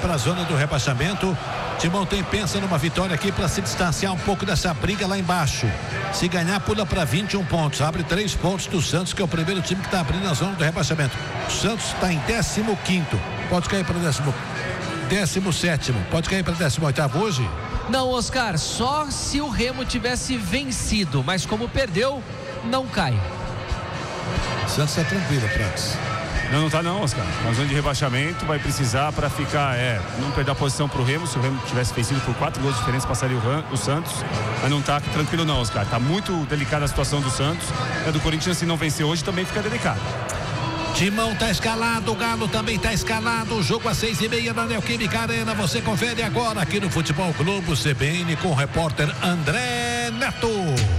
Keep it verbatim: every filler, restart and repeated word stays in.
para a zona do rebaixamento. Timão tem pensa numa vitória aqui para se distanciar um pouco dessa briga lá embaixo. Se ganhar, pula para vinte e um pontos. Abre três pontos do Santos, que é o primeiro time que está abrindo a zona do rebaixamento. O Santos está em décimo quinto. Pode cair para décimo, décimo sétimo. Pode cair para décimo oitavo hoje? Não, Oscar, só se o Remo tivesse vencido, mas como perdeu, não cai. O Santos está tranquilo, Francis. Não, não tá não, Oscar. Na zona de rebaixamento vai precisar para ficar, é, não perder a posição pro Remo. Se o Remo tivesse vencido por quatro gols diferentes, passaria o, Ram, o Santos. Mas não tá tranquilo não, Oscar. Tá muito delicada a situação do Santos. É do Corinthians, se não vencer hoje, também fica delicado. Timão tá escalado, o Galo também tá escalado. O jogo às seis e meia na Neoquímica Arena. Você confere agora aqui no Futebol Globo C B N com o repórter André Neto.